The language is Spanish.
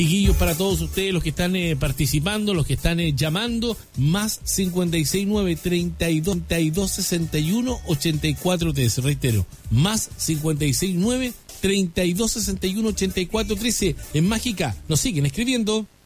Chiquillos, para todos ustedes, los que están participando, los que están llamando, más 569-3261-8413, reitero, más 569-3261-8413, en Mágica, nos siguen escribiendo.